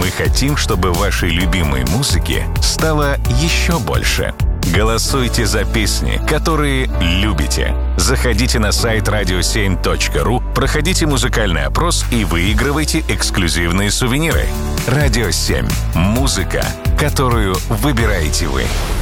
Мы хотим, чтобы вашей любимой музыки стало еще больше. Голосуйте за песни, которые любите. Заходите на сайт radio7.ru, проходите музыкальный опрос и выигрывайте эксклюзивные сувениры. Радио 7. Музыка, которую выбираете вы.